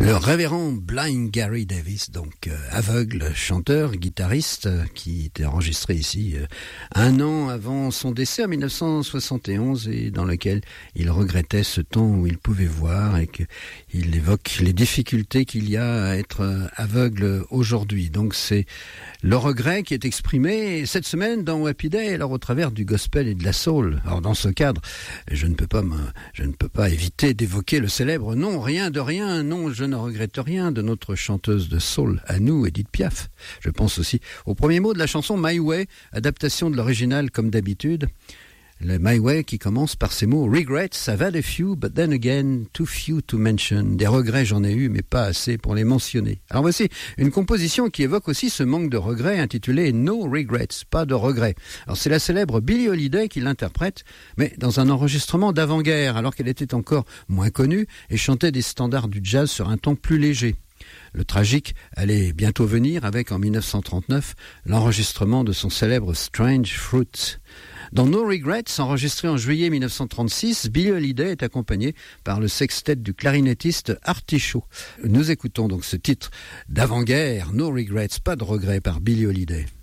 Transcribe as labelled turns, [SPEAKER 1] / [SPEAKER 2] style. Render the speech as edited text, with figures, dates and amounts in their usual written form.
[SPEAKER 1] Le révérend Blind Gary Davis, donc aveugle, chanteur, guitariste, qui était enregistré ici un an avant son décès en 1971 et dans lequel il regrettait ce temps où il pouvait voir et qu'il évoque les difficultés qu'il y a à être aveugle aujourd'hui. Donc c'est le regret qui est exprimé cette semaine dans Happy Day, alors au travers du gospel et de la soul. Alors dans ce cadre, je ne peux pas éviter d'évoquer le célèbre Non, rien de rien, non, je ne regrette rien de notre chanteuse de soul à nous, Edith Piaf. Je pense aussi au premier mot de la chanson My Way, adaptation de l'original comme d'habitude. Le My Way qui commence par ces mots « Regrets, I've had a few, but then again, too few to mention ». Des regrets, j'en ai eu, mais pas assez pour les mentionner. Alors voici une composition qui évoque aussi ce manque de regrets, intitulée « No Regrets », pas de regrets. Alors c'est la célèbre Billie Holiday qui l'interprète, mais dans un enregistrement d'avant-guerre, alors qu'elle était encore moins connue et chantait des standards du jazz sur un ton plus léger. Le tragique allait bientôt venir avec, en 1939, l'enregistrement de son célèbre « Strange Fruit ». Dans No Regrets, enregistré en juillet 1936, Billie Holiday est accompagnée par le sextet du clarinettiste Artie Shaw. Nous écoutons donc ce titre d'avant-guerre, No Regrets, pas de regrets, par Billie Holiday.